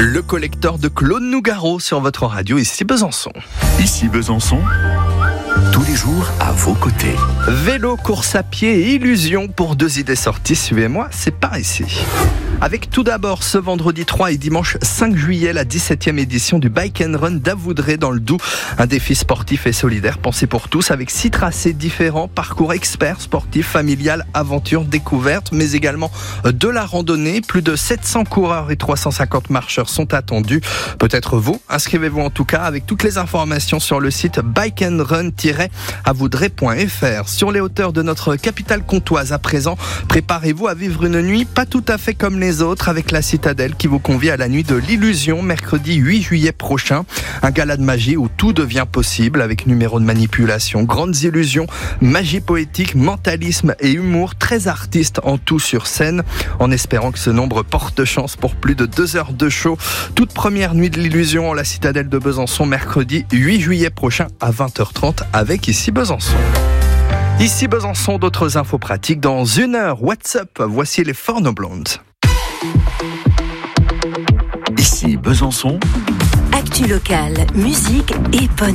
Le collecteur de Claude Nougaro sur votre radio, ici Besançon. Ici Besançon, tous les jours à vos côtés. Vélo, course à pied et illusion pour 2 idées sorties. Suivez-moi, c'est par ici. Avec tout d'abord ce vendredi 3 et dimanche 5 juillet, la 17e édition du Bike and Run d'Avoudrey dans le Doubs. Un défi sportif et solidaire pensé pour tous avec 6 tracés différents, parcours experts, sportifs, familial, aventure, découverte, mais également de la randonnée. Plus de 700 coureurs et 350 marcheurs sont attendus. Peut-être vous, inscrivez-vous en tout cas avec toutes les informations sur le site bikeandrun-avoudrey.fr. Sur les hauteurs de notre capitale comtoise à présent, préparez-vous à vivre une nuit pas tout à fait comme les autres avec la Citadelle qui vous convie à la nuit de l'illusion mercredi 8 juillet prochain. Un gala de magie où tout devient possible avec numéros de manipulation, grandes illusions, magie poétique, mentalisme et humour, 13 artistes en tout sur scène, en espérant que ce nombre porte chance pour plus de 2 heures de show. Toute première nuit de l'illusion en la Citadelle de Besançon mercredi 8 juillet prochain à 20h30 avec Ici Besançon. Ici Besançon, d'autres infos pratiques dans 1 heure. What's up? Voici les Forno Blondes. Ici Besançon. Actu locale, musique et bonne